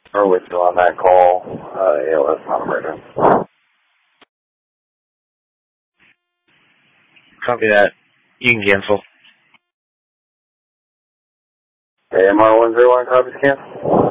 Or with you on that call, ALS non-emergent. Copy that. You can cancel. AMR 101, copy scan.